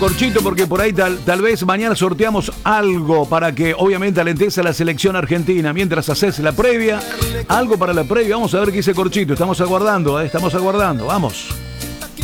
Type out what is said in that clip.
Corchito, porque por ahí tal vez mañana sorteamos algo para que obviamente alentes a la selección argentina. Mientras haces la previa, algo para la previa. Vamos a ver qué dice Corchito. Estamos aguardando, estamos aguardando. Vamos.